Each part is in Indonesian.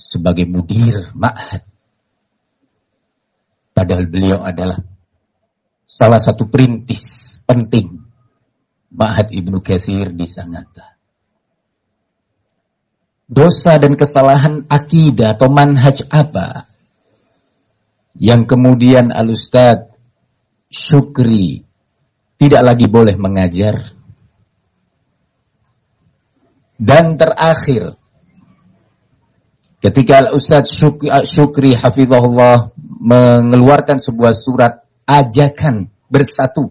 sebagai mudir ma'had. Padahal beliau adalah salah satu perintis penting Ma'had Ibnu Katsir di Sangatta. Dosa dan kesalahan akidah atau manhaj apa yang kemudian Al-Ustadz Syukri tidak lagi boleh mengajar? Dan terakhir, ketika Al-Ustadz Syukri hafizahullah mengeluarkan sebuah surat ajakan bersatu,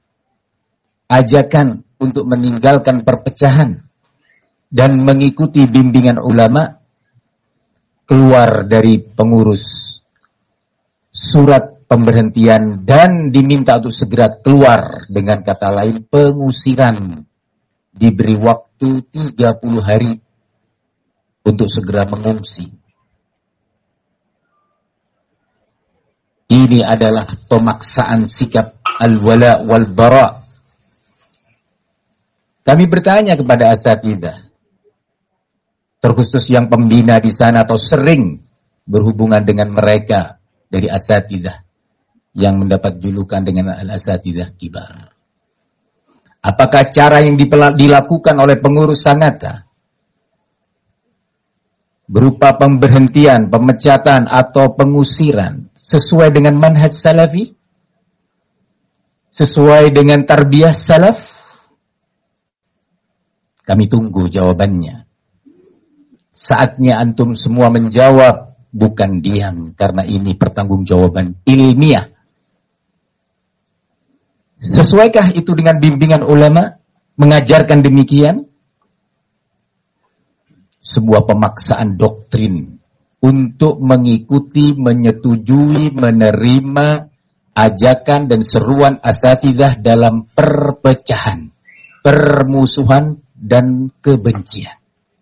ajakan untuk meninggalkan perpecahan dan mengikuti bimbingan ulama, keluar dari pengurus surat pemberhentian dan diminta untuk segera keluar, dengan kata lain pengusiran, diberi waktu 30 hari untuk segera mengungsi. Ini adalah pemaksaan sikap al-wala wal bara. Kami bertanya kepada asatidzah, terkhusus yang pembina di sana atau sering berhubungan dengan mereka dari asatidzah yang mendapat julukan dengan al-asatidzah kibar. Apakah cara yang dilakukan oleh pengurus Sangatta berupa pemberhentian, pemecatan atau pengusiran sesuai dengan manhaj salafi? Sesuai dengan tarbiyah salaf? Kami tunggu jawabannya. Saatnya antum semua menjawab, bukan diam, karena ini pertanggungjawaban ilmiah. Sesuaikah itu dengan bimbingan ulama mengajarkan demikian? Sebuah pemaksaan doktrin untuk mengikuti, menyetujui, menerima ajakan dan seruan asatidzah dalam perpecahan, permusuhan, dan kebencian.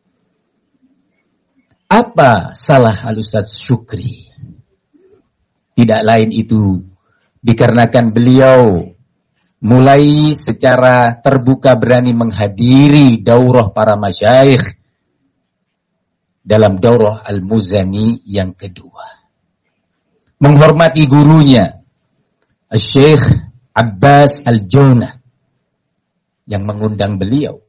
Apa salah Al-Ustadz Syukri? Tidak lain itu dikarenakan beliau mulai secara terbuka berani menghadiri daurah para masyayikh dalam daurah Al-Muzani yang kedua. Menghormati gurunya, Syekh Abbas Al-Jona, yang mengundang beliau.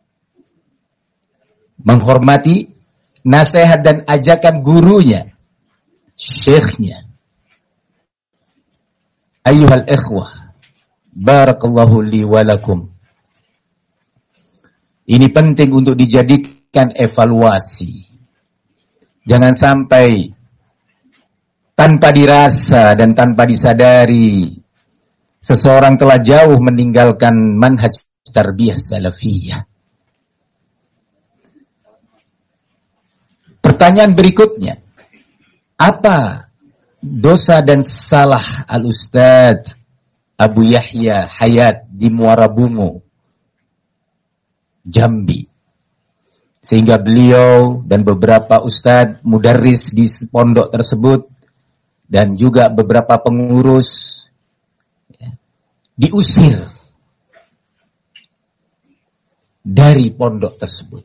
Menghormati nasihat dan ajakan gurunya, syekhnya. Ayyuhal ikhwah, barakallahu li walakum. Ini penting untuk dijadikan evaluasi. Jangan sampai tanpa dirasa dan tanpa disadari seseorang telah jauh meninggalkan manhaj tarbiyah salafiyah. Pertanyaan berikutnya, apa dosa dan salah Al-Ustadz Abu Yahya Hayat di Muara Bungo, Jambi, sehingga beliau dan beberapa ustadz mudarris di pondok tersebut dan juga beberapa pengurus diusir dari pondok tersebut.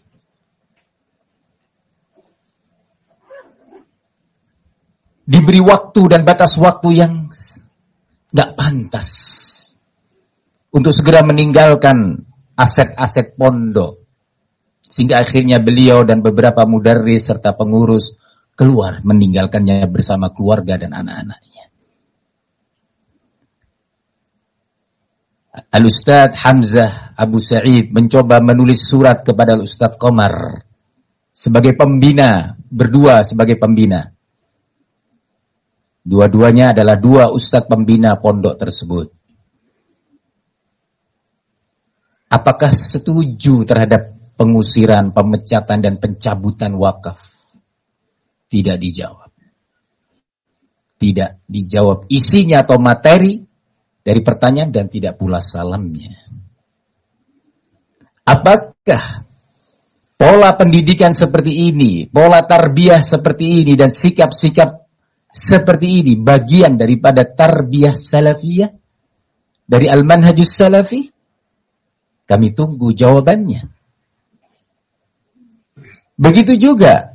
Diberi waktu dan batas waktu yang gak pantas untuk segera meninggalkan aset-aset pondok, sehingga akhirnya beliau dan beberapa mudarris serta pengurus keluar meninggalkannya bersama keluarga dan anak-anaknya. Al-Ustadz Hamzah Abu Sa'id mencoba menulis surat kepada Al-Ustadz Qomar sebagai pembina, berdua sebagai pembina. Dua-duanya adalah dua ustadz pembina pondok tersebut. Apakah setuju terhadap pengusiran, pemecatan, dan pencabutan wakaf? Tidak dijawab. Tidak dijawab isinya atau materi dari pertanyaan dan tidak pula salamnya. Apakah pola pendidikan seperti ini, pola tarbiyah seperti ini, dan sikap-sikap seperti ini bagian daripada tarbiyah salafiyah dari al-manhajus salafi? Kami tunggu jawabannya. Begitu juga